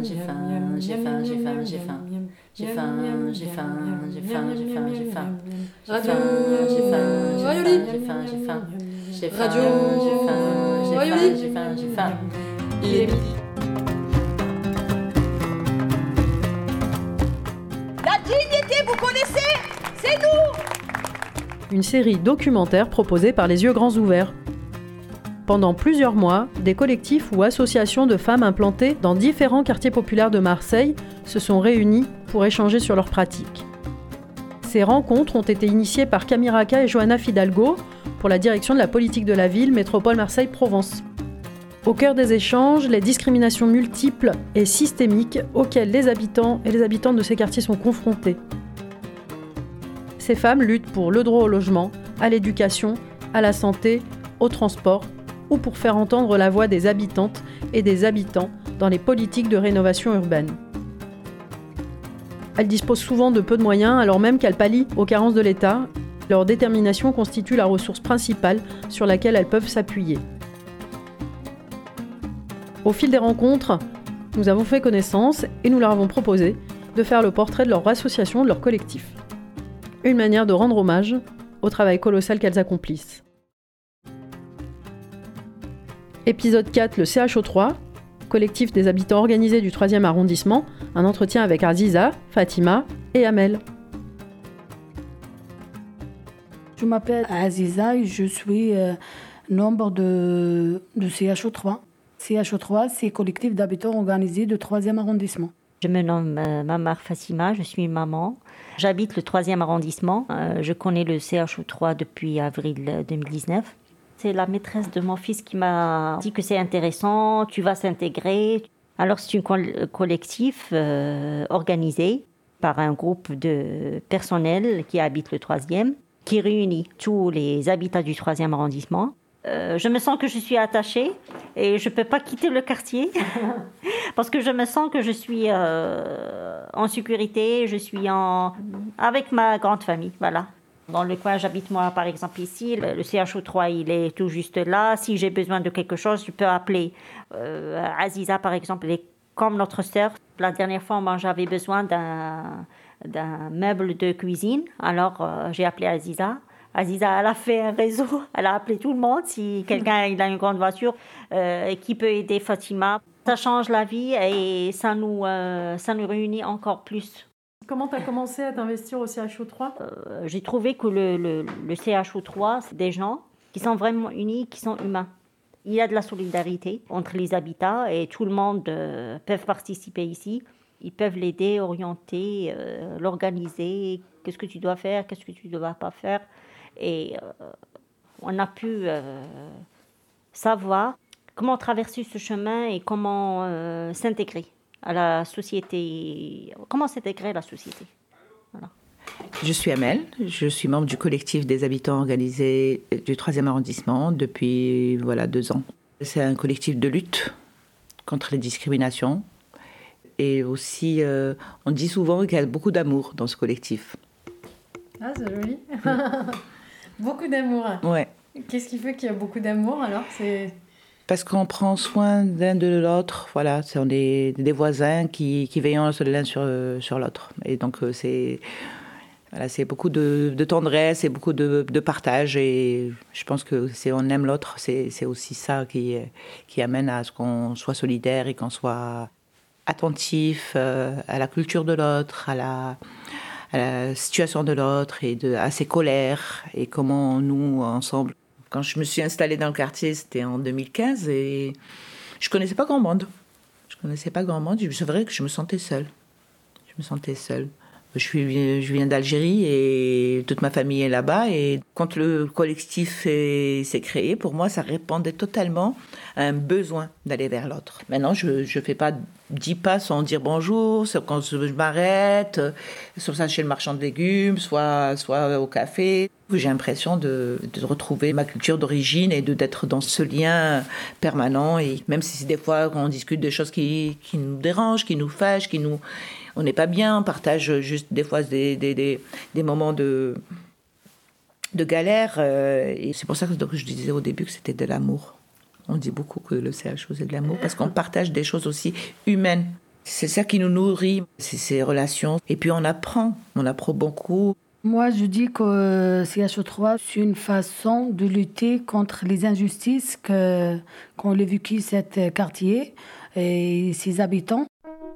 j'ai faim, j'ai faim, j'ai faim, j'ai faim. J'ai faim, j'ai faim, j'ai faim, j'ai faim, j'ai faim. Radio J'ai faim, j'ai Rayoli. faim, j'ai faim, j'ai faim. J'ai faim, Radio j'ai faim, j'ai Rayoli. faim, j'ai faim, j'ai faim. Il est midi. La dignité, vous connaissez? C'est nous! Une série documentaire proposée par Les Yeux Grands Ouverts. Pendant plusieurs mois, des collectifs ou associations de femmes implantées dans différents quartiers populaires de Marseille se sont réunis pour échanger sur leurs pratiques. Ces rencontres ont été initiées par Camille Raca et Johanna Fidalgo pour la direction de la politique de la ville Métropole Marseille-Provence. Au cœur des échanges, les discriminations multiples et systémiques auxquelles les habitants et les habitantes de ces quartiers sont confrontés. Ces femmes luttent pour le droit au logement, à l'éducation, à la santé, au transport ou pour faire entendre la voix des habitantes et des habitants dans les politiques de rénovation urbaine. Elles disposent souvent de peu de moyens alors même qu'elles pallient aux carences de l'État. Leur détermination constitue la ressource principale sur laquelle elles peuvent s'appuyer. Au fil des rencontres, nous avons fait connaissance et nous leur avons proposé de faire le portrait de leur association, de leur collectif. Une manière de rendre hommage au travail colossal qu'elles accomplissent. Épisode 4, le CHO3, collectif des habitants organisés du 3e arrondissement, un entretien avec Aziza, Fatima et Amel. Je m'appelle Aziza et je suis membre de CHO3. CHO3, c'est collectif d'habitants organisés du 3e arrondissement. Je me nomme Mamar Fatima, je suis maman. J'habite le 3e arrondissement. Je connais le CHO3 depuis avril 2019. C'est la maîtresse de mon fils qui m'a dit que c'est intéressant, tu vas s'intégrer. Alors c'est un collectif organisé par un groupe de personnel qui habite le 3e, qui réunit tous les habitants du 3e arrondissement. Je me sens que je suis attachée et je ne peux pas quitter le quartier parce que je me sens que je suis en sécurité, je suis avec ma grande famille, voilà. Dans le coin, j'habite moi par exemple ici, le CHO3 il est tout juste là. Si j'ai besoin de quelque chose, je peux appeler Aziza par exemple, elle est comme notre sœur. La dernière fois, moi j'avais besoin d'un meuble de cuisine, alors j'ai appelé Aziza. Aziza, elle a fait un réseau, elle a appelé tout le monde. Si quelqu'un il a une grande voiture qui peut aider Fatima, ça change la vie et ça nous réunit encore plus. Comment tu as commencé à t'investir au CHO3 ? J'ai trouvé que le CHO3, c'est des gens qui sont vraiment unis, qui sont humains. Il y a de la solidarité entre les habitants et tout le monde peut participer ici. Ils peuvent l'aider, orienter, l'organiser. Qu'est-ce que tu dois faire, qu'est-ce que tu ne dois pas faire. Et on a pu savoir comment traverser ce chemin et comment s'intégrer à la société. Comment s'intégrer à la société. Voilà. Je suis Amel, je suis membre du collectif des habitants organisés du 3e arrondissement depuis 2 ans. C'est un collectif de lutte contre les discriminations. Et aussi, on dit souvent qu'il y a beaucoup d'amour dans ce collectif. Ah, c'est joli. Beaucoup d'amour. Ouais. Qu'est-ce qui fait qu'il y a beaucoup d'amour alors ? Parce qu'on prend soin l'un de l'autre. Voilà, on est des voisins qui veillent l'un sur l'autre. Et donc, c'est beaucoup de tendresse et beaucoup de partage. Et je pense que on aime l'autre. C'est aussi ça qui amène à ce qu'on soit solidaire et qu'on soit attentif à la culture de l'autre, à la situation de l'autre et à ses colères et comment nous, ensemble. Quand je me suis installée dans le quartier, c'était en 2015 et je connaissais pas grand monde. C'est vrai que je me sentais seule. Je viens d'Algérie et toute ma famille est là-bas. Et quand le collectif s'est créé, pour moi, ça répondait totalement à un besoin d'aller vers l'autre. Maintenant, je ne fais pas 10 pas sans dire bonjour, quand je m'arrête, soit chez le marchand de légumes, soit au café. J'ai l'impression de retrouver ma culture d'origine et d'être dans ce lien permanent. Et même si c'est des fois on discute de choses qui nous dérangent, qui nous fâchent, on n'est pas bien, on partage juste des fois des moments de galère. Et c'est pour ça que je disais au début que c'était de l'amour. On dit beaucoup que le CHO c'est de l'amour parce qu'on partage des choses aussi humaines. C'est ça qui nous nourrit, c'est ces relations. Et puis on apprend beaucoup. Moi, je dis que CHO3, c'est une façon de lutter contre les injustices qu'ont vécu cet quartier et ses habitants.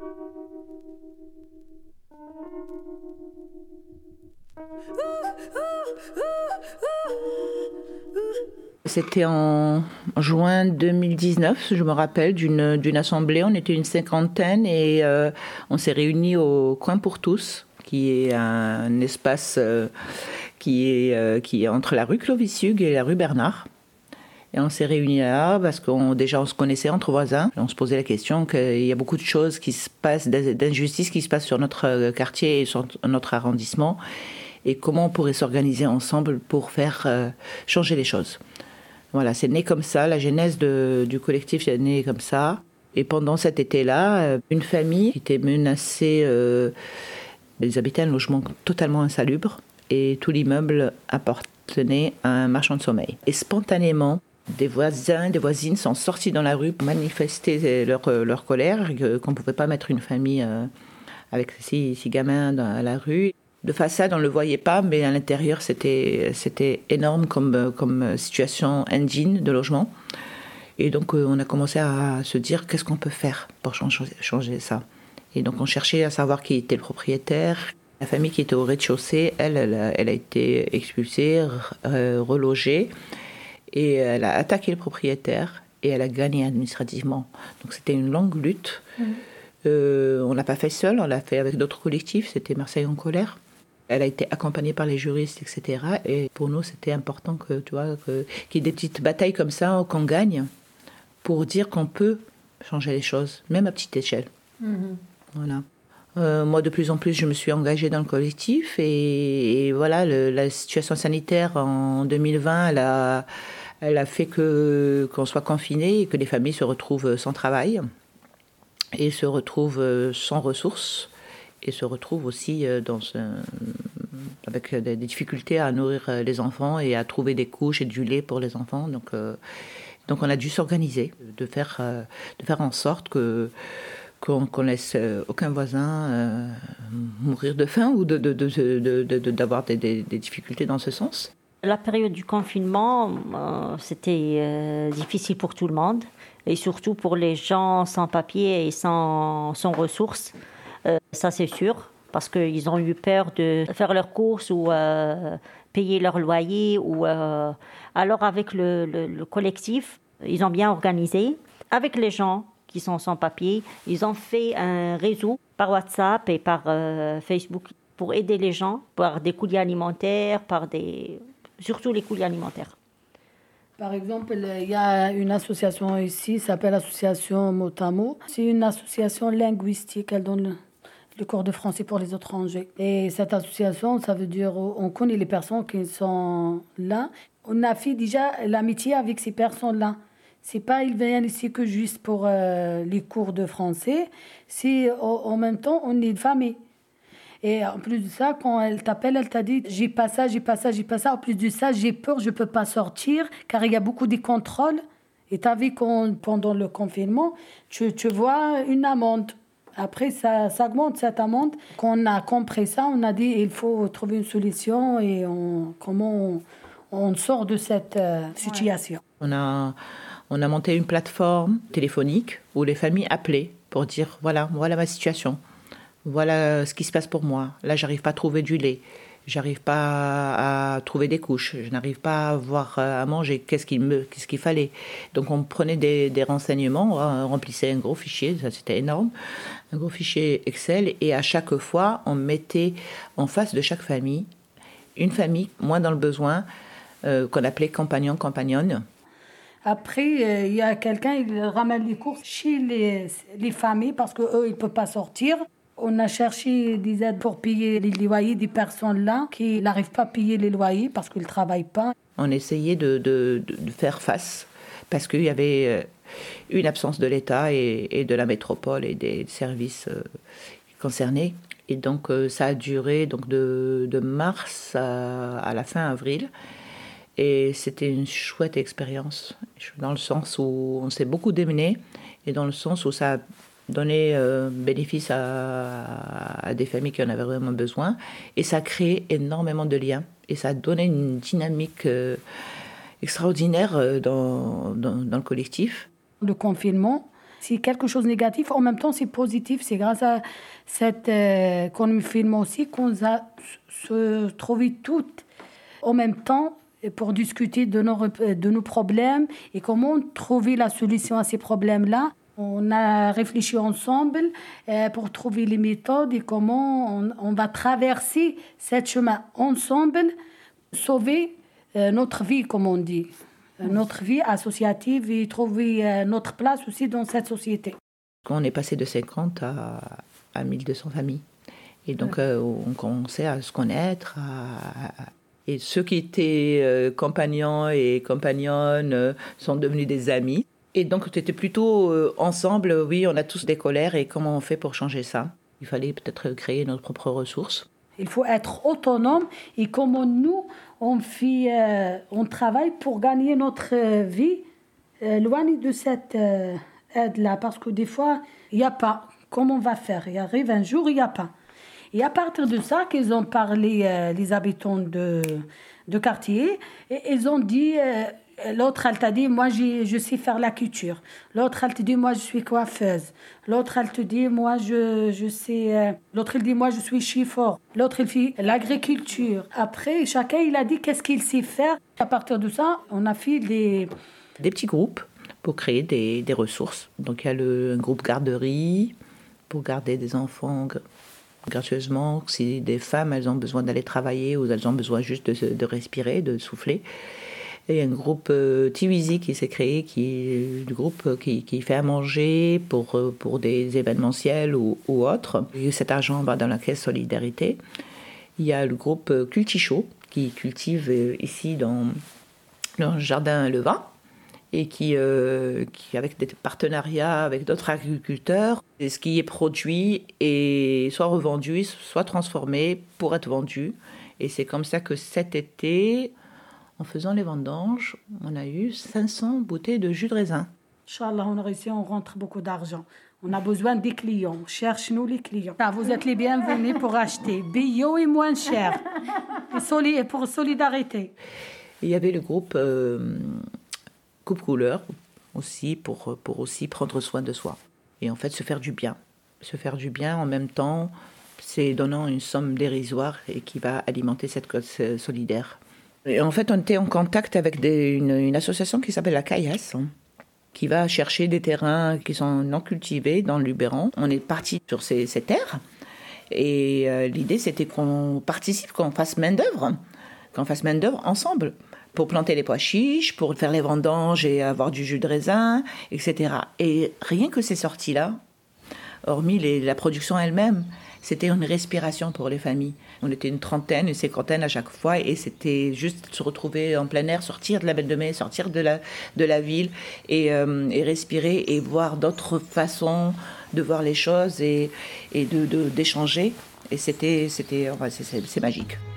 C'était en juin 2019, je me rappelle, d'une assemblée. On était une cinquantaine et on s'est réunis au Coin pour tous, qui est un espace qui est entre la rue Clovis-Hugues et la rue Bernard. Et on s'est réunis là parce qu'on se connaissait entre voisins. On se posait la question qu'il y a beaucoup de choses qui se passent, d'injustices qui se passent sur notre quartier et sur notre arrondissement. Et comment on pourrait s'organiser ensemble pour faire changer les choses. Voilà, c'est né comme ça, la genèse du collectif est née comme ça. Et pendant cet été-là, une famille qui était menacée, ils habitaient un logement totalement insalubre et tout l'immeuble appartenait à un marchand de sommeil. Et spontanément, des voisins, des voisines sont sortis dans la rue pour manifester leur colère, qu'on ne pouvait pas mettre une famille avec six gamins à la rue. De façade, on ne le voyait pas, mais à l'intérieur, c'était énorme comme situation indigne de logement. Et donc, on a commencé à se dire qu'est-ce qu'on peut faire pour changer ça. Et donc, on cherchait à savoir qui était le propriétaire. La famille qui était au rez-de-chaussée, elle a été expulsée, relogée. Et elle a attaqué le propriétaire et elle a gagné administrativement. Donc, c'était une longue lutte. On l'a pas fait seul, on l'a fait avec d'autres collectifs. C'était Marseille en colère. Elle a été accompagnée par les juristes, etc. Et pour nous, c'était important qu'il y ait des petites batailles comme ça qu'on gagne pour dire qu'on peut changer les choses, même à petite échelle. Voilà. Moi, de plus en plus, je me suis engagée dans le collectif. Et voilà, la situation sanitaire en 2020, elle a fait qu'on soit confinés et que les familles se retrouvent sans travail et se retrouvent sans ressources. Et se retrouvent aussi avec des difficultés à nourrir les enfants et à trouver des couches et du lait pour les enfants. Donc on a dû s'organiser, de faire en sorte qu'on laisse aucun voisin mourir de faim ou d'avoir des difficultés dans ce sens. La période du confinement, c'était difficile pour tout le monde, et surtout pour les gens sans papier et sans ressources. Ça, c'est sûr, parce qu'ils ont eu peur de faire leurs courses ou payer leur loyer. Alors, avec le collectif, ils ont bien organisé. Avec les gens qui sont sans papier, ils ont fait un réseau par WhatsApp et par Facebook pour aider les gens, par des colis alimentaires, surtout les colis alimentaires. Par exemple, il y a une association ici, ça s'appelle l'association Motamo. C'est une association linguistique, elle donne le cours de français pour les étrangers. Et cette association, ça veut dire on connaît les personnes qui sont là. On a fait déjà l'amitié avec ces personnes-là. C'est pas ils viennent ici que juste pour les cours de français. C'est en même temps, on est une famille. Et en plus de ça, quand elle t'appelle, elle t'a dit j'ai pas ça. En plus de ça, j'ai peur, je peux pas sortir car il y a beaucoup de contrôles. Et tu as vu pendant le confinement, tu vois une amende. Après, ça augmente cette amende. Quand on a compris ça, on a dit il faut trouver une solution et comment on sort de cette situation. On a monté une plateforme téléphonique où les familles appelaient pour dire voilà ma situation. Voilà ce qui se passe pour moi. Là, j'arrive pas à trouver du lait. J'arrive pas à trouver des couches. Je n'arrive pas à avoir à manger. Qu'est-ce qu'il fallait. Donc, on prenait des renseignements, on remplissait un gros fichier, ça c'était énorme, un gros fichier Excel, et à chaque fois, on mettait en face de chaque famille, une famille moins dans le besoin, qu'on appelait compagnon-compagnonne. Après, il y a quelqu'un, il ramène les courses chez les familles parce qu'eux, ils ne peuvent pas sortir. On a cherché des aides pour payer les loyers des personnes là qui n'arrivent pas à payer les loyers parce qu'ils ne travaillent pas. On essayait de faire face parce qu'il y avait une absence de l'État et de la métropole et des services concernés. Et donc ça a duré donc, de mars à la fin avril. Et c'était une chouette expérience, dans le sens où on s'est beaucoup démené et dans le sens où ça a donné bénéfice à des familles qui en avaient vraiment besoin. Et ça a créé énormément de liens. Et ça a donné une dynamique extraordinaire dans le collectif. Le confinement, c'est quelque chose de négatif. En même temps, c'est positif. C'est grâce à cet confinement aussi qu'on a se trouvé toutes en même temps pour discuter de nos problèmes et comment trouver la solution à ces problèmes-là. On a réfléchi ensemble pour trouver les méthodes et comment on va traverser ce chemin ensemble, sauver notre vie, comme on dit, notre vie associative et trouver notre place aussi dans cette société. On est passé de 50 à 1200 familles. Et donc, on commençait à se connaître. Et ceux qui étaient compagnons et compagnonnes sont devenus des amis. Et donc, c'était plutôt ensemble, oui, on a tous des colères et comment on fait pour changer ça? Il fallait peut-être créer notre propre ressource. Il faut être autonome et comment nous, on travaille pour gagner notre vie loin de cette aide-là. Parce que des fois, il n'y a pas. Comment on va faire? Il arrive un jour, il n'y a pas. Et à partir de ça, qu'ils ont parlé, les habitants de quartier, et ils ont dit... L'autre, elle t'a dit, moi, je sais faire la couture. L'autre, elle te dit, moi, je suis coiffeuse. L'autre, elle te dit, moi, je sais... L'autre, il dit, moi, je suis chiffon. L'autre, il fait l'agriculture. Après, chacun, il a dit qu'est-ce qu'il sait faire. À partir de ça, on a fait des petits groupes pour créer des ressources. Donc, il y a un groupe garderie pour garder des enfants gracieusement. Si des femmes, elles ont besoin d'aller travailler ou elles ont besoin juste de respirer, de souffler. Et un groupe Tiwizi qui s'est créé, qui est le groupe qui fait à manger pour des événementiels ou autres. Et cet argent va dans la caisse solidarité. Il y a le groupe Cultichaud qui cultive ici dans le jardin le vin et qui avec des partenariats avec d'autres agriculteurs, et ce qui est produit est soit revendu, soit transformé pour être vendu. Et c'est comme ça que cet été... En faisant les vendanges, on a eu 500 bouteilles de jus de raisin. Inch'Allah, on a réussi, on rentre beaucoup d'argent. On a besoin des clients. Cherche-nous les clients. Vous êtes les bienvenus pour acheter bio et moins cher. Et pour solidarité. Il y avait le groupe Coupe Couleur aussi pour aussi prendre soin de soi. Et en fait, se faire du bien. Se faire du bien en même temps, c'est donnant une somme dérisoire et qui va alimenter cette cause solidaire. Et en fait, on était en contact avec une association qui s'appelle la CAIAS, qui va chercher des terrains qui sont non cultivés dans le Luberon. On est parti sur ces terres. Et l'idée, c'était qu'on participe, qu'on fasse main-d'œuvre ensemble, pour planter les pois chiches, pour faire les vendanges et avoir du jus de raisin, etc. Et rien que ces sorties-là, hormis la production elle-même, c'était une respiration pour les familles. On était une trentaine, une cinquantaine à chaque fois, et c'était juste se retrouver en plein air, sortir de la Belle de Mai, sortir de la ville, et respirer et voir d'autres façons de voir les choses et d'échanger. Et c'est magique.